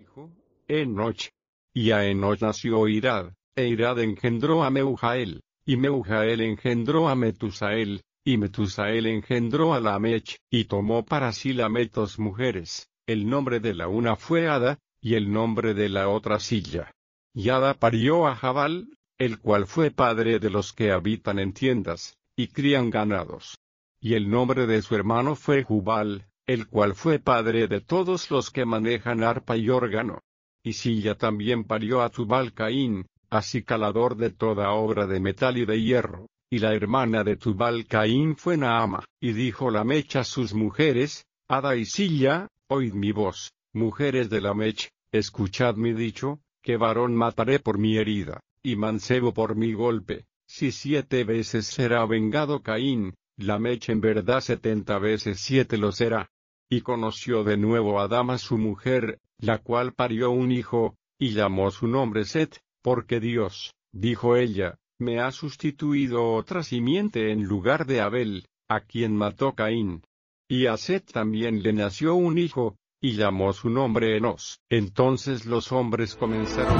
hijo, Enoch. Y a Enoch nació Irad, e Irad engendró a Meujael, y Meujael engendró a Metusael, y Metusael engendró a Lamech, y tomó para sí Lamech 2 mujeres, el nombre de la una fue Ada, y el nombre de la otra Silla. Y Ada parió a Jabal, el cual fue padre de los que habitan en tiendas, y crían ganados. Y el nombre de su hermano fue Jubal, el cual fue padre de todos los que manejan arpa y órgano. Y Silla también parió a Tubal-Caín, acicalador de toda obra de metal y de hierro, y la hermana de Tubal-Caín fue Naama. Y dijo Lamech a sus mujeres, Ada y Silla, oíd mi voz, mujeres de Lamech, escuchad mi dicho, que varón mataré por mi herida, y mancebo por mi golpe. Si 7 veces será vengado Caín, Lamech en verdad 70 veces 7 lo será. Y conoció de nuevo Adán a su mujer, la cual parió un hijo, y llamó su nombre Set, porque Dios, dijo ella, me ha sustituido otra simiente en lugar de Abel, a quien mató Caín. Y a Set también le nació un hijo, y llamó su nombre Enos. Entonces los hombres comenzaron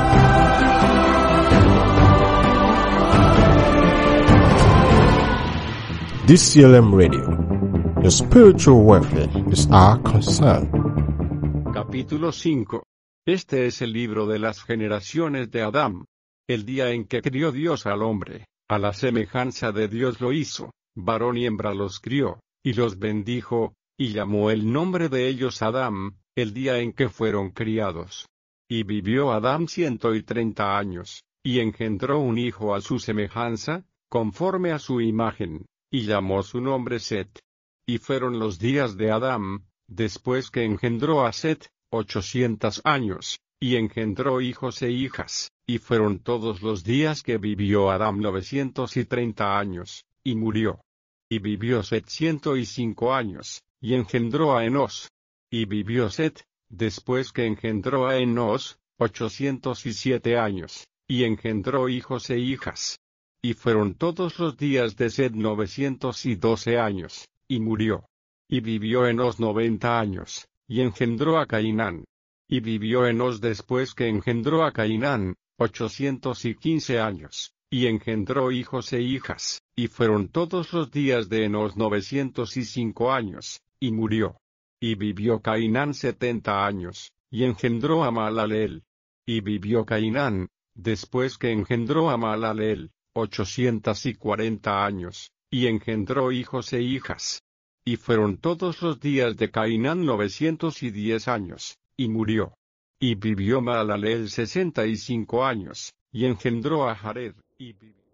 DCLM Radio. Your spiritual welfare is our concern. Capítulo 5. Este es el libro de las generaciones de Adán. El día en que crió Dios al hombre, a la semejanza de Dios lo hizo, varón y hembra los crió, y los bendijo, y llamó el nombre de ellos Adán, el día en que fueron criados. Y vivió Adán 130 años, y engendró un hijo a su semejanza, conforme a su imagen, y llamó su nombre Set. Y fueron los días de Adán, después que engendró a Set, 800 años, y engendró hijos e hijas, y fueron todos los días que vivió Adán 930 años, y murió. Y vivió Set 105 años, y engendró a Enos. Y vivió Set, después que engendró a Enos, 807 años, y engendró hijos e hijas. Y fueron todos los días de Set 912 años, y murió. Y vivió Enos 90 años, y engendró a Cainán. Y vivió Enos después que engendró a Cainán, 815 años, y engendró hijos e hijas, y fueron todos los días de Enos 905 años, y murió. Y vivió Cainán 70 años, y engendró a Mahalaleel. Y vivió Cainán, después que engendró a Mahalaleel, 840 años, y engendró hijos e hijas. Y fueron todos los días de Cainán 910 años, y murió. Y vivió Mahalaleel 65 años, y engendró a Jared, y vivió